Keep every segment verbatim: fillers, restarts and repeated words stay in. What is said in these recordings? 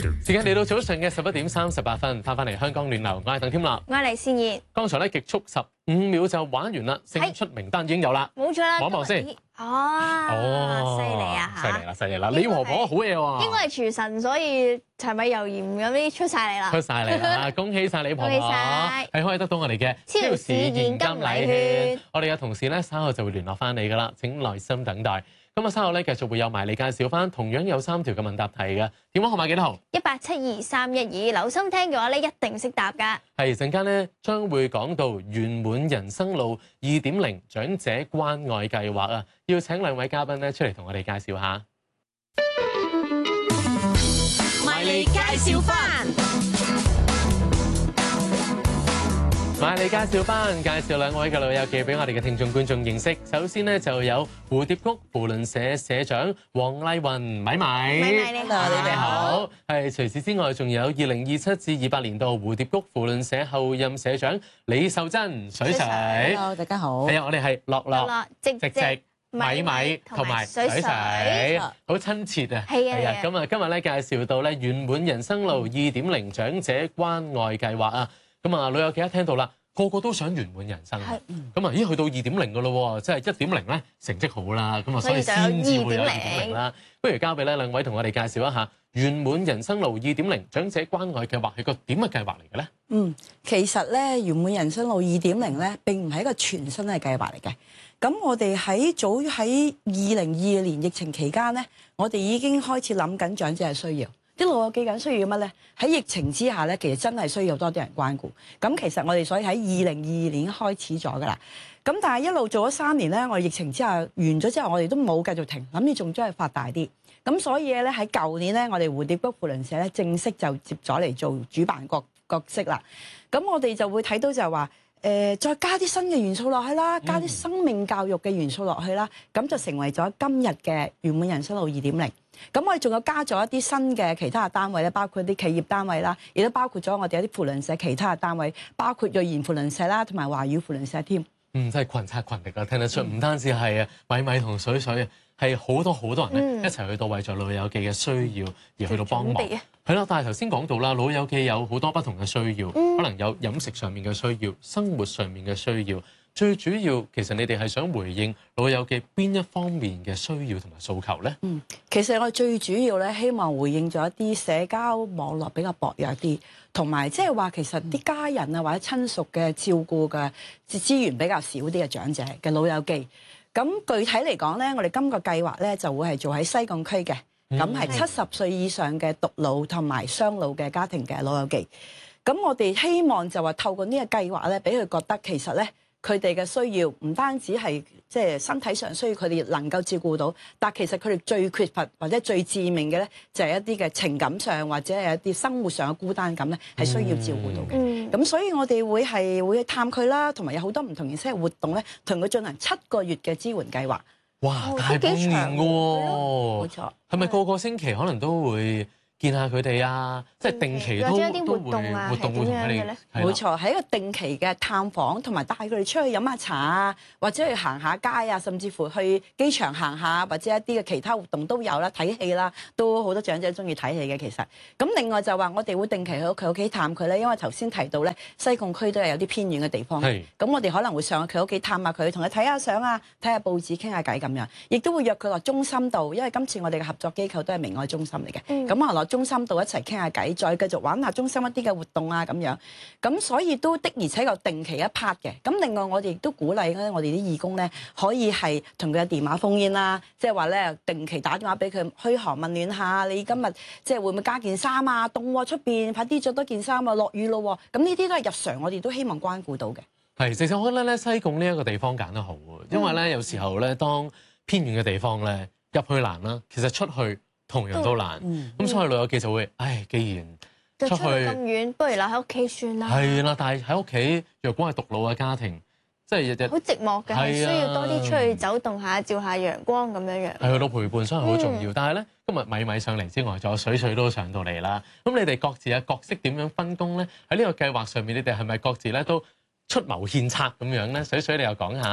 時間嚟到早上嘅十一點三十八分，翻返嚟香港暖流，我係鄧添樂， 我係黎善賢。 剛才咧極速十五秒就玩完啦，勝出名單已經有啦， 冇錯啦， 望一望先。 哦，犀利啊嚇！ 犀利啦，犀利啦！李婆婆好嘢喎， 應該係廚神，所以柴米油鹽咁啲出晒嚟啦。 出晒嚟啦！恭喜晒李婆婆， 恭喜晒係可以得到我哋嘅超市現金禮券。 我哋嘅同事咧稍後就會聯絡翻你噶啦，請耐心等待。今日稍後咧繼續會有埋你介紹翻，同樣有三條嘅問答題嘅。電話號碼幾多號？ 一八七二三一二，留心聽嘅話咧，一定識答㗎。 係陣間咧將會講到圓滿人生路二點零長者關愛計劃啊，要請兩位嘉賓咧出嚟同我哋介紹下。 埋嚟介紹翻。 埋嚟介紹翻，介紹兩位嘅老友記俾我哋嘅聽眾觀眾認識。首先呢，就有蝴蝶谷扶輪社社長黃麗雲米米， 米米你好， 你哋好。係除此之外，仲有二零二七至二八年度蝴蝶谷扶輪社後任社長李秀珍水水。 Hello，大家好。 係啊，我哋係樂樂、 直直、米米同埋水水，好親切啊！ 係啊，係啊。 咁啊，今日咧介紹到咧圓滿人生路二點零長者關愛計劃啊。咁啊，老友記一聽到啦，個個都想圓滿人生。咁啊，已經去到二點零嘅咯喎，即係一點零咧成績好啦，咁啊，所以先至會有二點零啦。不如交俾咧兩位同我哋介紹一下圓滿人生路二點零長者關愛計劃係個點嘅計劃嚟嘅咧？ 嗯，其實咧圓滿人生路二點零咧並唔係一個全新嘅計劃嚟嘅。咁我哋喺早喺二零二二年疫情期間咧，我哋已經開始諗緊長者嘅需要。啲老友記緊需要乜咧？喺疫情之下咧，其實真係需要多啲人關顧。咁其實我哋所以喺二零二二年開始咗噶啦。咁但係一路做咗三年咧，我哋疫情之下完咗之後，我哋都冇繼續停，諗住仲將佢發大啲。咁所以咧喺舊年咧，我哋蝴蝶谷扶輪社咧正式就接咗嚟做主辦角角色啦。咁我哋就會睇到就係話，誒、呃、再加啲新嘅元素落去啦，加啲生命教育嘅元素落去啦，咁就成為咗今日嘅圓滿人生路二點零。咁我哋仲有加咗一啲新嘅其他嘅單位咧，包括啲企業單位啦，亦都包括咗我哋一啲扶輪社其他嘅單位，包括瑞賢扶輪社啦，同埋華語扶輪社添。 嗯，真係群策群力啊！聽得出，唔單止係啊，米米同水水啊，係好多好多人咧一齊去到為咗老友記嘅需要而去到幫忙。係啦，但係頭先講到啦，老友記有好多不同嘅需要， 嗯、 可能有飲食上面嘅需要、生活上面嘅需要。最主要其實你哋係想回應老友記邊一方面嘅需要同埋訴求咧？ 嗯，其實我最主要咧希望回應咗一啲社交網絡比較薄弱啲，同埋即係話其實啲家人啊或者親屬嘅照顧嘅資源比較少啲嘅長者嘅老友記。咁具體嚟講咧，我哋今個計劃咧就會係做喺西貢區嘅，咁係七十歲以上嘅獨老同埋雙老嘅家庭嘅老友記。咁我哋希望就話透過呢個計劃咧，俾佢覺得其實咧。佢哋嘅需要唔單止係即係身體上需要，佢哋能夠照顧到，但其實佢哋最缺乏或者最致命嘅咧，就係一啲嘅情感上或者係一啲生活上嘅孤單感咧，係需要照顧到嘅。咁、嗯、所以我哋會係會去探佢啦，同埋有好多唔同形式嘅活動咧，同佢進行七個月嘅支援計劃。 哇，大半年㗎喎！ 冇錯， 係咪個個星期可能都會見下佢哋啊？即係定期都或者一啲活動啊， 活動會同佢哋。 冇錯，係一個定期嘅探訪，同埋帶佢哋出去飲下茶啊，或者去行下街啊，甚至乎去機場行下，或者一啲嘅其他活動都有啦。睇戲啦，都好多長者中意睇戲嘅其實。咁另外就話我哋會定期去佢屋企探佢咧，因為頭先提到咧西貢區都係有啲偏遠嘅地方。係。咁我哋可能會上去佢屋企探下佢，同佢睇下相啊，睇下報紙，傾下偈咁樣。亦都會約佢落中心度，因為今次我哋嘅合作機構都係明愛中心嚟嘅。咁可能落中心度一齊傾下偈，再繼續玩下中心一啲嘅活動啊咁樣。咁所以都的而且確定期一 part 嘅。咁另外我哋亦都鼓勵咧，我哋啲義工咧可以係同佢嘅電話烽煙啦，即係話咧定期打電話俾佢噓寒問暖下，你今日即係會唔會加件衫啊？凍喎出邊，快啲着多件衫啊！落雨咯喎。咁呢啲都係日常，我哋都希望關顧到嘅。 係，其實我覺得咧西貢呢一個地方揀得好喎，因為咧有時候咧當偏遠嘅地方咧入去難啦，其實出去同樣都難。咁、嗯、所以老友記就會，唉，既然出去咁遠，不如留喺屋企算啦。 係啦，但係喺屋企，若果係獨老嘅家庭，即係日日好寂寞嘅，係需要多啲出去走動下，照下陽光咁樣樣。 係去到陪伴，所以好重要。 嗯、 但係咧，今日米米上嚟之外，仲有水水都上到嚟啦。咁你哋各自嘅角色點樣分工咧？喺呢個計劃上面，你哋係咪各自咧都出謀獻策咁樣咧？水水你又講下。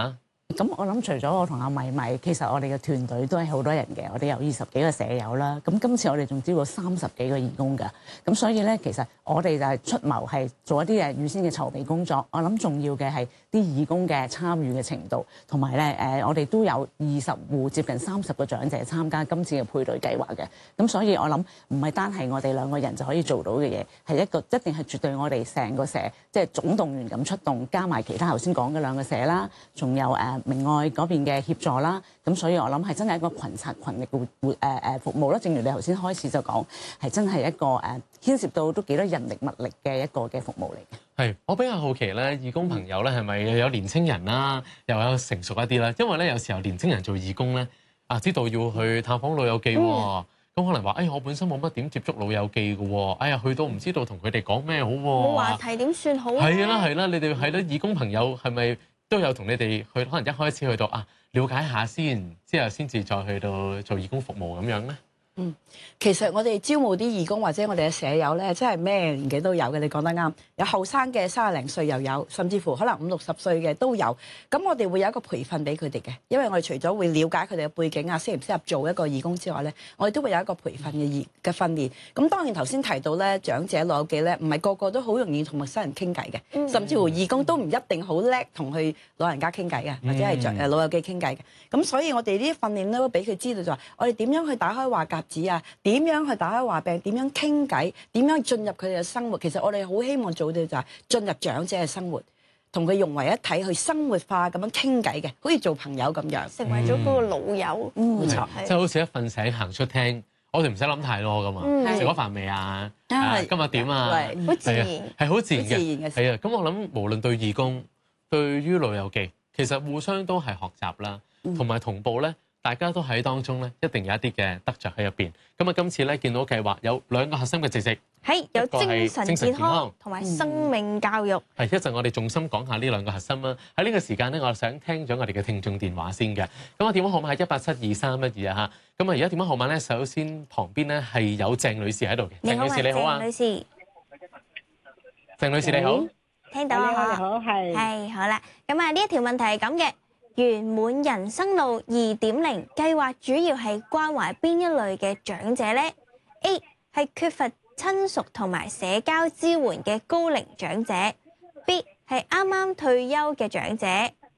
咁我諗除咗我同阿米米，其實我哋嘅團隊都係好多人嘅，我哋有二十幾個舍友啦。咁今次我哋仲招過三十幾個義工㗎。咁所以咧，其實我哋就係出謀係做一啲誒預先嘅籌備工作。我諗重要嘅係啲義工嘅參與嘅程度，同埋咧誒，我哋都有二十戶接近三十個長者參加今次嘅配對計劃嘅。咁所以我諗唔係單係我哋兩個人就可以做到嘅嘢，係一個一定係絕對我哋成個社即係總動員咁出動，加埋其他頭先講嘅兩個社啦，仲有誒明愛嗰邊嘅協助啦，咁所以我諗係真係一個群策群力嘅活誒誒服務啦。正如你頭先開始就講，係真係一個誒牽涉到都幾多人力物力嘅一個嘅服務嚟嘅。 係，我比較好奇咧，義工朋友咧係咪有年青人啦，又有成熟一啲啦？因為咧有時候年青人做義工咧，啊知道要去探訪老友記喎，咁、嗯、可能話，哎我本身冇乜點接觸老友記嘅喎，哎呀去到唔知道同佢哋講咩好喎， 冇話題點算好啊？ 係啦係啦，你哋係啦，義工朋友係咪都有同你哋去？可能一開始去到啊，了解下先，之後先至再去到做義工服務咁樣咧。 嗯，其實我哋招募啲義工或者我哋嘅舍友咧，真係咩年紀都有嘅。你講得啱，有後生嘅三十零歲又有，甚至乎可能五六十歲嘅都有。咁我哋會有一個培訓俾佢哋嘅，因為我哋除咗會了解佢哋嘅背景啊，適唔適合做一個義工之外咧，我哋都會有一個培訓嘅義嘅訓練。咁當然頭先提到咧，長者老友記咧，唔係個個都好容易同陌生人傾偈嘅， 嗯、 甚至乎義工都唔一定好叻同佢老人家傾偈嘅，或者係長誒老友記傾偈嘅。咁所以我哋呢啲訓練咧，都俾佢知道就話，我哋點樣去打開話匣子啊？點樣去打開話柄？點樣傾偈？點樣進入佢哋嘅生活？其實我哋好希望做到就係進入長者嘅生活，同佢融為一體，去生活化咁樣傾偈嘅，好似做朋友咁樣， 成為咗嗰個老友。 嗯，冇錯， 即係好似一瞓醒行出廳，我哋唔使諗太多噶嘛。食咗飯未啊？啊今日點啊？ 好自然， 係好自然自然嘅。 係啊，咁我諗無論對義工，對於老友記，其實互相都係學習啦，同埋同步咧。大家都喺當中咧，一定有一啲嘅得着喺入邊。咁啊，今次咧見到計劃有兩個核心嘅直直， 係有精神健康同埋生命教育。 係一陣我哋重心講下呢兩個核心啦。喺呢個時間咧，我想聽咗我哋嘅聽眾電話先嘅。咁啊，電話號碼係一八七二三一二啊嚇。咁啊，而家電話號碼咧，首先旁邊咧係有鄭女士喺度嘅。鄭女士你好啊， 鄭女士。 鄭女士你好。 聽到啊？ 你好，係。 係好啦。咁啊，呢一條問題係咁嘅。圓滿人生路二點零計劃主要係關懷邊一類嘅長者呢？ A 係缺乏親屬同埋社交支援嘅高齡長者， B 係啱啱退休嘅長者，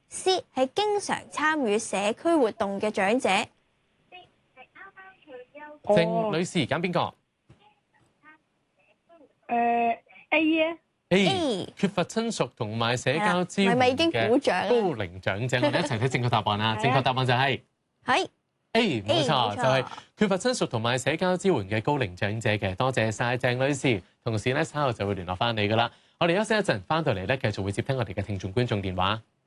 C 係經常參與社區活動嘅長者。D 係啱啱退休。 鄭女士揀邊個？ 誒 A 啊。 A 缺乏親屬同埋社交支援嘅高齡長者，我哋一齊睇正確答案啦。正確答案就係係 A， 冇錯，就係缺乏親屬同埋社交支援嘅高齡長者嘅。多謝晒鄭女士，同時咧稍後就會聯絡翻你噶啦。我哋休息一陣，翻到嚟咧繼續會接聽我哋嘅聽眾觀眾電話。